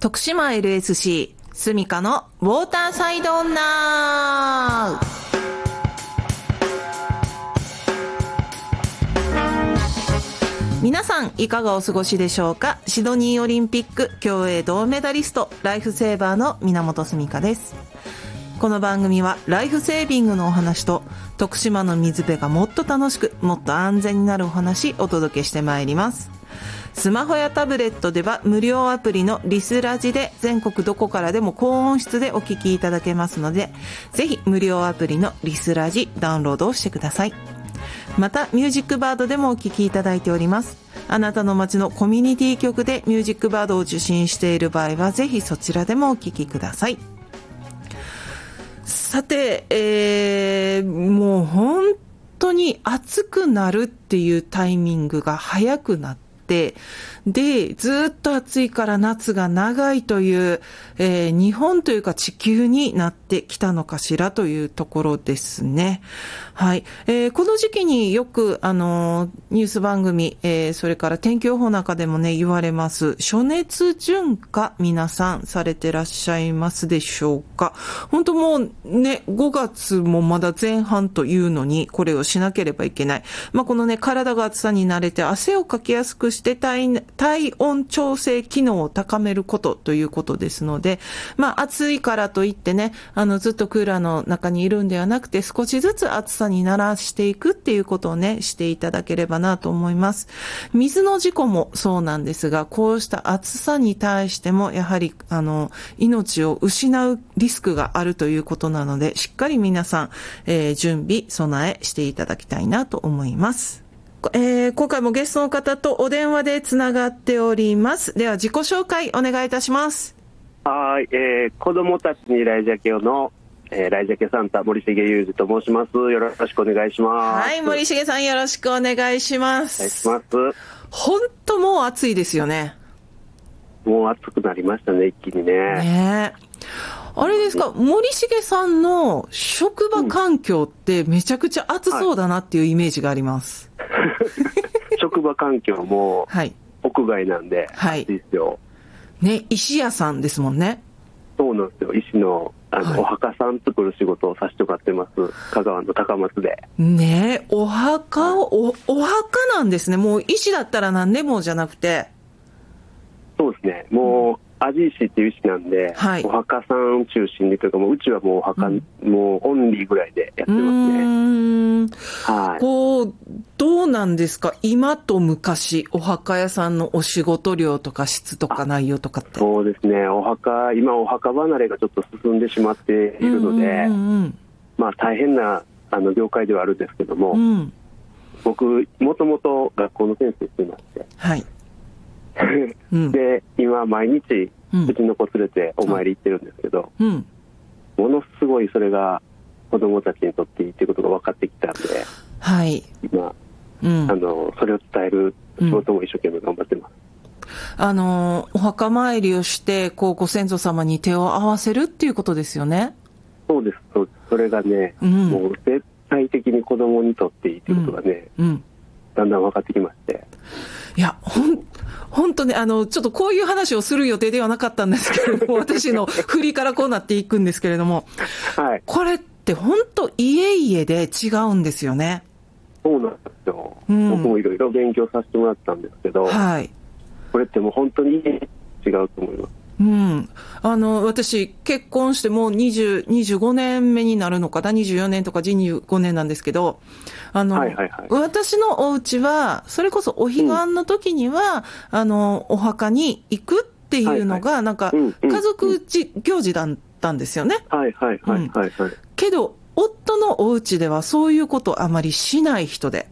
徳島 LSC スミカのウォーターサイド女。皆さんいかがお過ごしでしょうか。シドニーオリンピック競泳銅メダリスト、ライフセーバーの源スミカです。この番組はライフセービングのお話と徳島の水辺がもっと楽しくもっと安全になるお話お届けしてまいります。スマホやタブレットでは無料アプリのリスラジで全国どこからでも高音質でお聞きいただけますので、ぜひ無料アプリのリスラジダウンロードをしてください。またミュージックバードでもお聞きいただいております。あなたの街のコミュニティ局でミュージックバードを受信している場合はぜひそちらでもお聞きください。さて、もう本当に暑くなるっていうタイミングが早くなって、でずっと暑いから夏が長いという、日本というか地球になってきたのかしらというところですね。はい、この時期によくニュース番組、それから天気予報なんかでもね言われます暑熱順化、皆さんされてらっしゃいますでしょうか。本当もうね5月もまだ前半というのにこれをしなければいけない。このね体が暑さに慣れて汗をかきやすくして体温調整機能を高めることということですので、暑いからといってねずっとクーラーの中にいるんではなくて、少しずつ暑さに慣らしていくっていうことをねしていただければなと思います。水の事故もそうなんですが、こうした暑さに対してもやはり命を失うリスクがあるということなので、しっかり皆さん、準備備えしていただきたいなと思います。今回もゲストの方とお電話でつながっております。では自己紹介お願いいたします。 はい、子供たちにライジャケの、ライジャケサンタ森重裕二と申します。よろしくお願いします。 はい、森重さんよろしくお願いします。 お願いします。 本当もう暑いですよね。 もう暑くなりましたね、一気にね。 ねえ、あれですか、森重さんの職場環境ってめちゃくちゃ暑そうだなっていうイメージがあります。 職場環境も屋外なんで暑いですよ。 ね、石屋さんですもんね。 そうなんですよ。石の、お墓さん作る仕事をさせてもらってます。香川の高松で。 ね、お墓を、お墓なんですね。もう石だったら何でもじゃなくて。そうですね。もう、アジ石っていう石なんで、お墓さん中心にというか、もううちはもうお墓、もうオンリーぐらいでやってますね。 こうどうなんですか、今と昔お墓屋さんのお仕事量とか質とか内容とかって。 そうですね、今お墓離れがちょっと進んでしまっているので、大変な業界ではあるんですけども、僕もともと学校の先生してまして、で今毎日うちの子連れてお参り行ってるんですけど、ものすごいそれが子どもたちにとっていいということが分かってきたんで、今、それを伝える仕事も一生懸命頑張ってます。 お墓参りをしてご先祖様に手を合わせるっていうことですよね。 そうです、そうです。それがね、もう絶対的に子どもにとっていいということがね、だんだん分かってきまして。 いや本当ね、ちょっとこういう話をする予定ではなかったんですけれども、私の振りからこうなっていくんですけれども、これって本当家々で違うんですよね。 そうなんですよ。僕もいろいろ勉強させてもらったんですけど、これってもう本当に違うと思います。 私結婚してもう25年目になるのかな、24年とか25年なんですけど、私のお家はそれこそお彼岸の時には、お墓に行くっていうのがなんか家族行事だったんですよね。けど夫のお家ではそういうことあまりしない人で、